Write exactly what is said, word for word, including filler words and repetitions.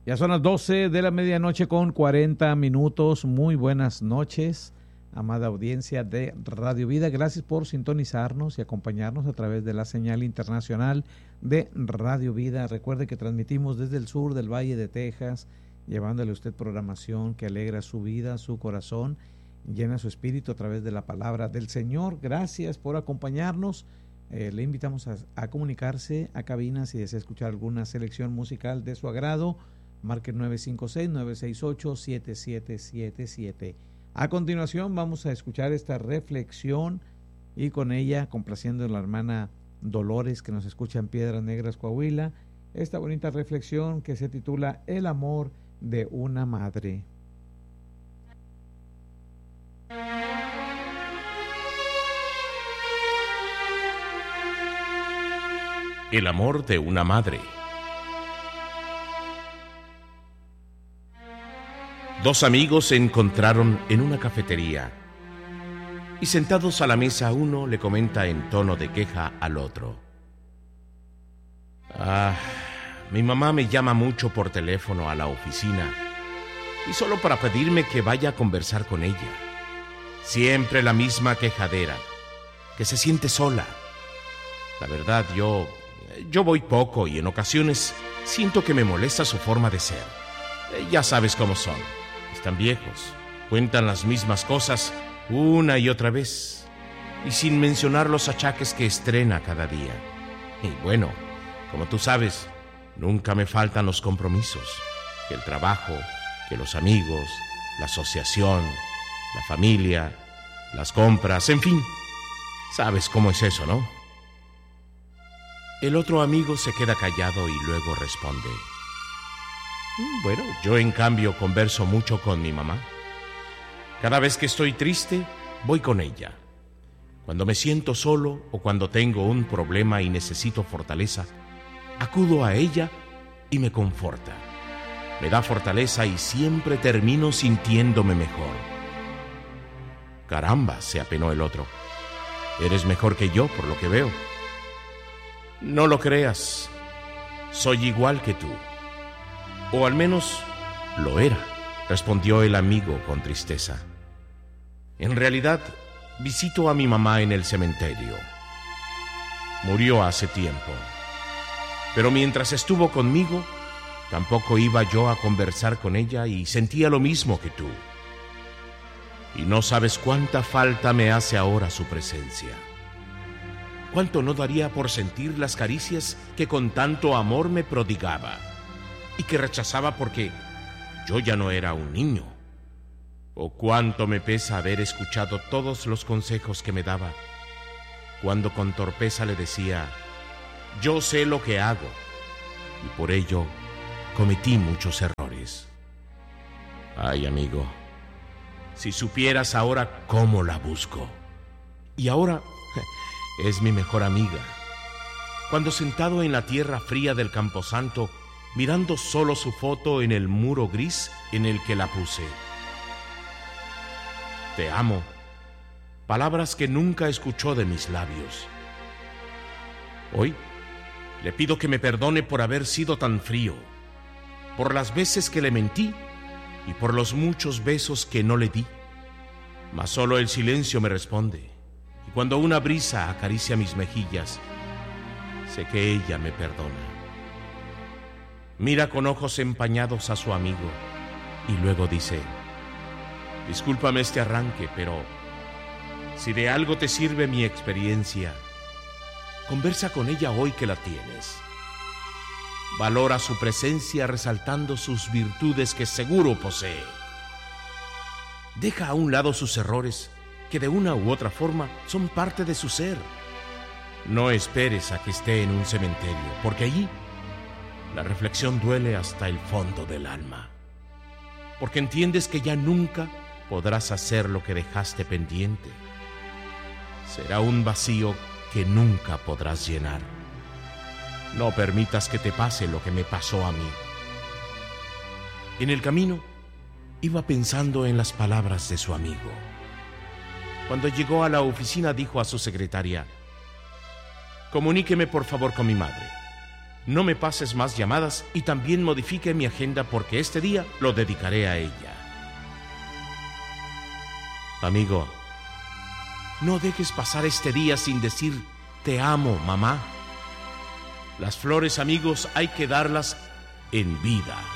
Ya son las doce de la medianoche con cuarenta minutos. Muy buenas noches, amada audiencia de Radio Vida. Gracias por sintonizarnos y acompañarnos a través de la señal internacional de Radio Vida. Recuerde que transmitimos desde el sur del Valle de Texas, llevándole a usted programación que alegra su vida, su corazón, llena su espíritu a través de la palabra del Señor. Gracias por acompañarnos. Eh, le invitamos a, a comunicarse a cabina si desea escuchar alguna selección musical de su agrado. Marque nueve cinco seis, nueve seis ocho, siete siete siete siete. A continuación vamos a escuchar esta reflexión y con ella, complaciendo a la hermana Dolores que nos escucha en Piedras Negras, Coahuila, esta bonita reflexión que se titula El amor de una madre. El amor de una madre. Dos amigos se encontraron en una cafetería y sentados a la mesa uno le comenta en tono de queja al otro: Ah, mi mamá me llama mucho por teléfono a la oficina y solo para pedirme que vaya a conversar con ella. Siempre la misma quejadera, que se siente sola. La verdad, yo, yo voy poco y en ocasiones siento que me molesta su forma de ser. Ya sabes cómo son. Están viejos, cuentan las mismas cosas una y otra vez, y sin mencionar los achaques que estrena cada día. Y bueno, como tú sabes, nunca me faltan los compromisos, que el trabajo, que los amigos, la asociación, la familia, las compras, en fin, sabes cómo es eso, ¿no? El otro amigo se queda callado y luego responde: Bueno, yo en cambio converso mucho con mi mamá. Cada vez que estoy triste, voy con ella. Cuando me siento solo o cuando tengo un problema y necesito fortaleza, acudo a ella y me conforta. Me da fortaleza y siempre termino sintiéndome mejor. Caramba, se apenó el otro. Eres mejor que yo, por lo que veo. No lo creas. Soy igual que tú. O al menos lo era, respondió el amigo con tristeza. En realidad, visito a mi mamá en el cementerio. Murió hace tiempo. Pero mientras estuvo conmigo, tampoco iba yo a conversar con ella y sentía lo mismo que tú. Y no sabes cuánta falta me hace ahora su presencia. Cuánto no daría por sentir las caricias que con tanto amor me prodigaba y que rechazaba porque yo ya no era un niño. O cuánto me pesa haber escuchado todos los consejos que me daba, cuando con torpeza le decía: yo sé lo que hago, y por ello cometí muchos errores. Ay, amigo, si supieras ahora cómo la busco. Y ahora es mi mejor amiga. Cuando sentado en la tierra fría del Camposanto, mirando solo su foto en el muro gris en el que la puse. Te amo. Palabras que nunca escuchó de mis labios. Hoy le pido que me perdone por haber sido tan frío, por las veces que le mentí y por los muchos besos que no le di. Mas solo el silencio me responde, y cuando una brisa acaricia mis mejillas, sé que ella me perdona. Mira con ojos empañados a su amigo y luego dice: discúlpame este arranque, pero si de algo te sirve mi experiencia, conversa con ella hoy que la tienes. Valora su presencia resaltando sus virtudes que seguro posee. Deja a un lado sus errores, que de una u otra forma son parte de su ser. No esperes a que esté en un cementerio, porque allí la reflexión duele hasta el fondo del alma, porque entiendes que ya nunca podrás hacer lo que dejaste pendiente. Será un vacío que nunca podrás llenar. No permitas que te pase lo que me pasó a mí. En el camino, iba pensando en las palabras de su amigo. Cuando llegó a la oficina, dijo a su secretaria: comuníqueme por favor con mi madre. no me pases más llamadas y también modifique mi agenda porque este día lo dedicaré a ella. Amigo, no dejes pasar este día sin decir te amo, mamá. Las flores, amigos, hay que darlas en vida.